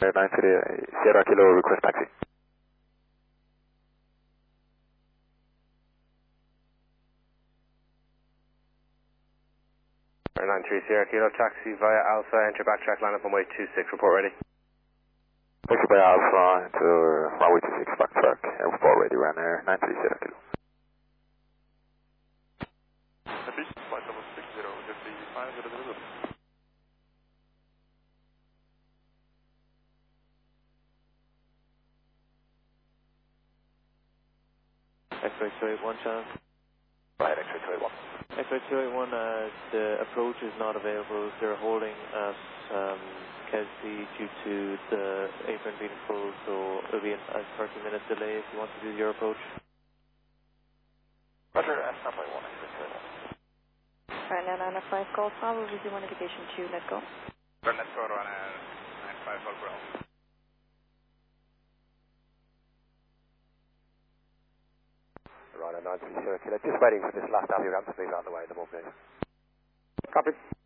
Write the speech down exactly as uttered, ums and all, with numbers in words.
nine three Sierra Kilo, request taxi. nine three Sierra Kilo, taxi via Alpha, enter backtrack, line up on way two six, report ready. Taxi via Alpha into runway two six, backtrack, and report ready, run air nine three Sierra Kilo. Flight level six zero, just the final zero zero zero. X-ray two eight one channel. Right, X-ray two eight one. X-ray two eight one, uh, the approach is not available. They're holding at um, Kessie due to the apron being full, so it'll be a thirty minute delay if you want to do your approach. Roger, uh, runway one, X-ray two eight one. Right now, nine five Golf Bravo, Visual one indication two, let's go. Right, let's go to run nine five Golf Bravo. Right, nine three Sierra Kilo, just waiting for this last ambulance to move out of the way at the moment. Copy.